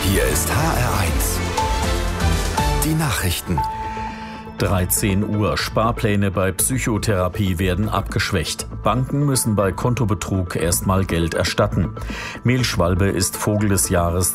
Hier ist HR1. Die Nachrichten. 13 Uhr. Sparpläne bei Psychotherapie werden abgeschwächt. Banken müssen bei Kontobetrug erstmal Geld erstatten. Mehlschwalbe ist Vogel des Jahres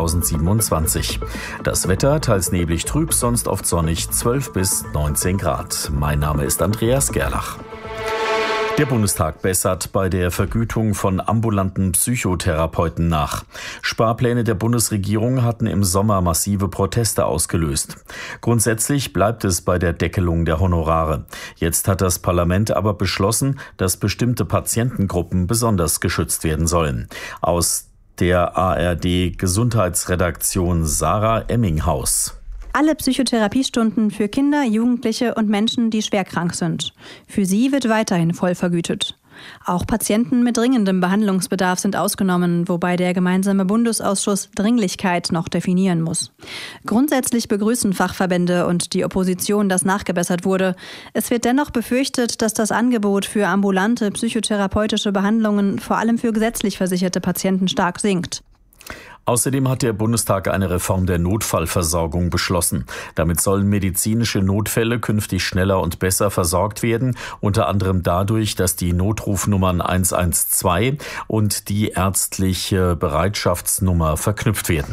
2027. Das Wetter teils neblig trüb, sonst oft sonnig, 12 bis 19 Grad. Mein Name ist Andreas Gerlach. Der Bundestag bessert bei der Vergütung von ambulanten Psychotherapeuten nach. Sparpläne der Bundesregierung hatten im Sommer massive Proteste ausgelöst. Grundsätzlich bleibt es bei der Deckelung der Honorare. Jetzt hat das Parlament aber beschlossen, dass bestimmte Patientengruppen besonders geschützt werden sollen. Aus der ARD-Gesundheitsredaktion Sarah Emminghaus. Alle Psychotherapiestunden für Kinder, Jugendliche und Menschen, die schwerkrank sind. Für sie wird weiterhin voll vergütet. Auch Patienten mit dringendem Behandlungsbedarf sind ausgenommen, wobei der gemeinsame Bundesausschuss Dringlichkeit noch definieren muss. Grundsätzlich begrüßen Fachverbände und die Opposition, dass nachgebessert wurde. Es wird dennoch befürchtet, dass das Angebot für ambulante psychotherapeutische Behandlungen vor allem für gesetzlich versicherte Patienten stark sinkt. Außerdem hat der Bundestag eine Reform der Notfallversorgung beschlossen. Damit sollen medizinische Notfälle künftig schneller und besser versorgt werden, unter anderem dadurch, dass die Notrufnummern 112 und die ärztliche Bereitschaftsnummer verknüpft werden.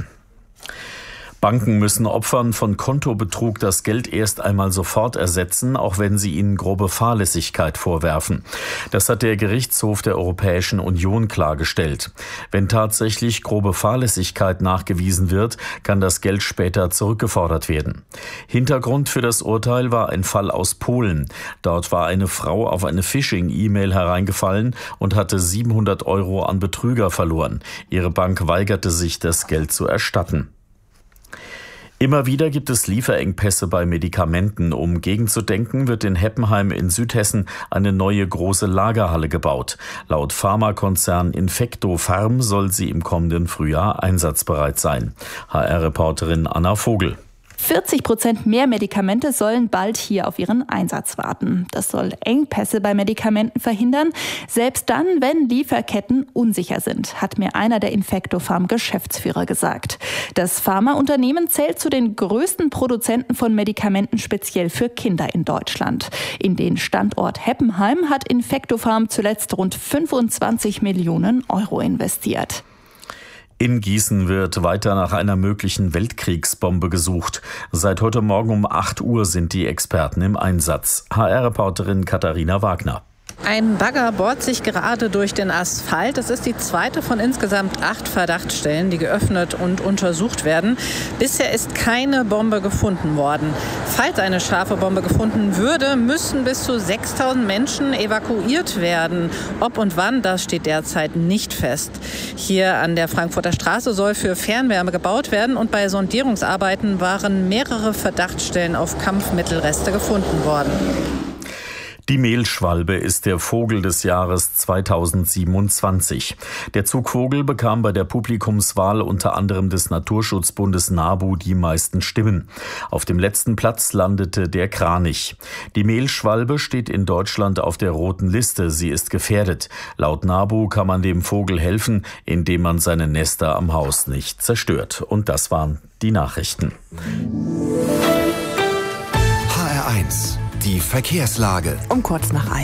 Banken müssen Opfern von Kontobetrug das Geld erst einmal sofort ersetzen, auch wenn sie ihnen grobe Fahrlässigkeit vorwerfen. Das hat der Gerichtshof der Europäischen Union klargestellt. Wenn tatsächlich grobe Fahrlässigkeit nachgewiesen wird, kann das Geld später zurückgefordert werden. Hintergrund für das Urteil war ein Fall aus Polen. Dort war eine Frau auf eine Phishing-E-Mail hereingefallen und hatte 700 € an Betrüger verloren. Ihre Bank weigerte sich, das Geld zu erstatten. Immer wieder gibt es Lieferengpässe bei Medikamenten. Um gegenzudenken, wird in Heppenheim in Südhessen eine neue große Lagerhalle gebaut. Laut Pharmakonzern Infecto Pharm soll sie im kommenden Frühjahr einsatzbereit sein. HR-Reporterin Anna Vogel. 40% mehr Medikamente sollen bald hier auf ihren Einsatz warten. Das soll Engpässe bei Medikamenten verhindern, selbst dann, wenn Lieferketten unsicher sind, hat mir einer der Infecto Pharm Geschäftsführer gesagt. Das Pharmaunternehmen zählt zu den größten Produzenten von Medikamenten speziell für Kinder in Deutschland. In den Standort Heppenheim hat Infecto Pharm zuletzt rund 25 Millionen € investiert. In Gießen wird weiter nach einer möglichen Weltkriegsbombe gesucht. Seit heute Morgen um 8 Uhr sind die Experten im Einsatz. HR-Reporterin Katharina Wagner. Ein Bagger bohrt sich gerade durch den Asphalt. Es ist die zweite von insgesamt 8 Verdachtsstellen, die geöffnet und untersucht werden. Bisher ist keine Bombe gefunden worden. Falls eine scharfe Bombe gefunden würde, müssten bis zu 6.000 Menschen evakuiert werden. Ob und wann, das steht derzeit nicht fest. Hier an der Frankfurter Straße soll für Fernwärme gebaut werden und bei Sondierungsarbeiten waren mehrere Verdachtsstellen auf Kampfmittelreste gefunden worden. Die Mehlschwalbe ist der Vogel des Jahres 2027. Der Zugvogel bekam bei der Publikumswahl unter anderem des Naturschutzbundes NABU die meisten Stimmen. Auf dem letzten Platz landete der Kranich. Die Mehlschwalbe steht in Deutschland auf der roten Liste. Sie ist gefährdet. Laut NABU kann man dem Vogel helfen, indem man seine Nester am Haus nicht zerstört. Und das waren die Nachrichten. HR1, die Verkehrslage. Um kurz nach 1.